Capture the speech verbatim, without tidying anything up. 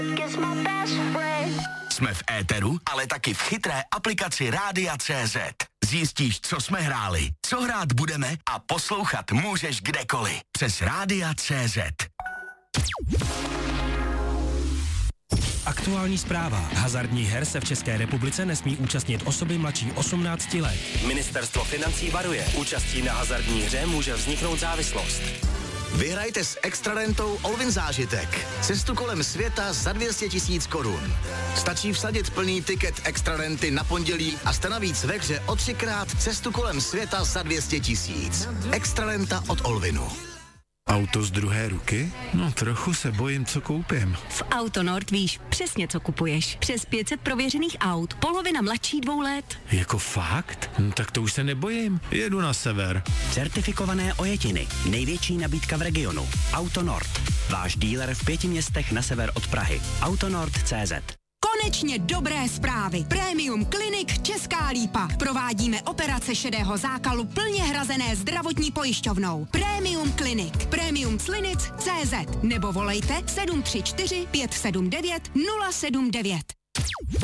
Jsme v éteru, ale taky v chytré aplikaci Rádia tečka cé zet. Zjistíš, co jsme hráli, co hrát budeme a poslouchat můžeš kdekoliv. Přes Rádia tečka cé zet. Aktuální zpráva. Hazardních her se v České republice nesmí účastnit osoby mladší osmnácti let. Ministerstvo financí varuje. Účastí na hazardní hře může vzniknout závislost. Vyhrajte s extrarentou Olvin zážitek. Cestu kolem světa za dvě stě tisíc korun. Stačí vsadit plný tiket extrarenty na pondělí a jste navíc ve hře o třikrát cestu kolem světa za dvě stě tisíc. Extrarenta od Olvinu. Auto z druhé ruky? No trochu se bojím, co koupím. V Autonord víš přesně, co kupuješ. Přes pět set prověřených aut, polovina mladší dvou let. Jako fakt? No, tak to už se nebojím. Jedu na sever. Certifikované ojetiny. Největší nabídka v regionu. Autonord. Váš díler v pěti městech na sever od Prahy. Autonord tečka cé zet. Konečně dobré zprávy. Premium Clinic Česká Lípa. Provádíme operace šedého zákalu plně hrazené zdravotní pojišťovnou. Premium Clinic. Premium Clinic tečka cé zet nebo volejte sedm tři čtyři pět sedm devět nula sedm devět.